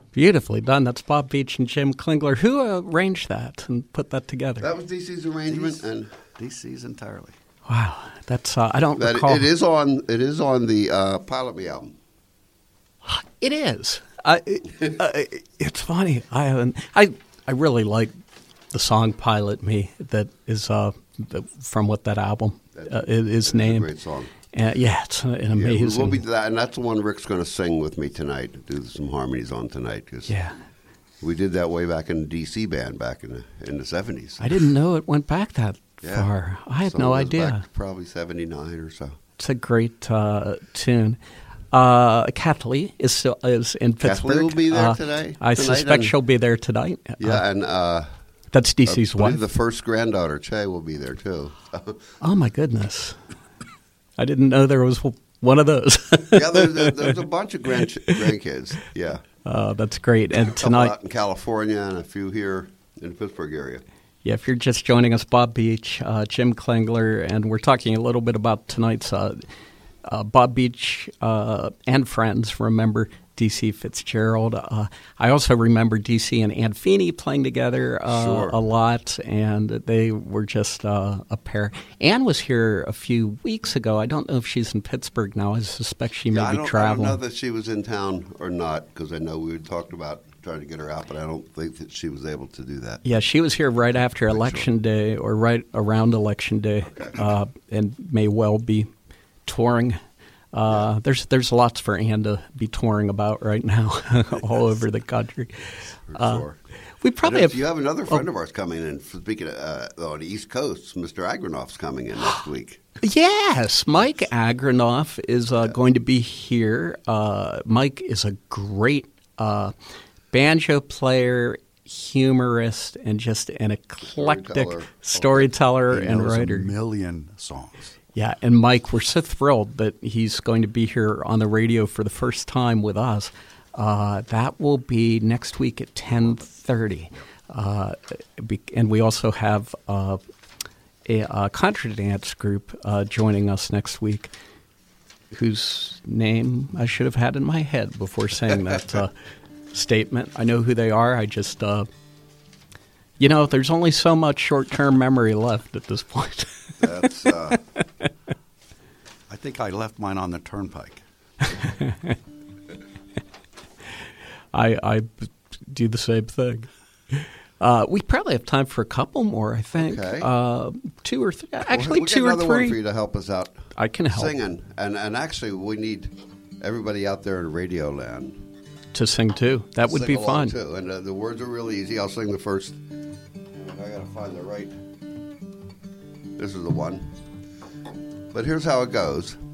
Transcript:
Beautifully done. That's Bob Beach and Jim Klingler. Who arranged that and put that together? That was DC's arrangement, and DC's entirely. Wow, that's I don't recall. It is on the Pilot Me album. It is. It's funny. I really like the song "Pilot Me." That is from what that album is named. A great song. Yeah, it's an amazing. We'll be that, and that's the one Rick's going to sing with me tonight. Do some harmonies on tonight. Yeah. We did that way back in the DC band back in the 70s. I didn't know it went back that far. I had no idea. Back probably 79 or so. It's a great tune. Kathleen is in Pittsburgh. Kathleen will be there today. I suspect she'll be there tonight. Yeah, and that's DC's wife. The first granddaughter, Che, will be there too. Oh my goodness! I didn't know there was one of those. Yeah, there's a bunch of grandkids. Yeah. That's great. And tonight out in California and a few here in the Pittsburgh area. Yeah, if you're just joining us, Bob Beach, Jim Klingler, and we're talking a little bit about tonight's Bob Beach and friends. Remember D.C. Fitzgerald. I also remember D.C. and Ann Feeney playing together a lot, and they were just a pair. Ann was here a few weeks ago. I don't know if she's in Pittsburgh now. I suspect she may be traveling. I don't know that she was in town or not, because I know we had talked about trying to get her out, but I don't think that she was able to do that. Yeah, she was here right after Election Day, or right around Election Day, and may well be touring. There's lots for Ann to be touring about right now, all over the country. Sure. We probably have. You have another friend of ours coming in. Speaking on the East Coast, Mr. Agranoff's coming in next week. Yes, Mike Agranoff is going to be here. Mike is a great banjo player, humorist, and just an eclectic storyteller and writer. A million songs. Yeah, and Mike, we're so thrilled that he's going to be here on the radio for the first time with us. That will be next week at 10:30. And we also have a contra dance group joining us next week, whose name I should have had in my head before saying that statement. I know who they are. I just, there's only so much short-term memory left at this point. That's. I think I left mine on the turnpike. I do the same thing. We probably have time for a couple more, I think. Okay. Two or three. Actually, two or another three. One for you to help us out. I can help. Singing. And actually, we need everybody out there in radio land to sing, too. That would be fun. Too. And the words are really easy. I'll sing the first. I got to find the right. This is the one. But here's how it goes.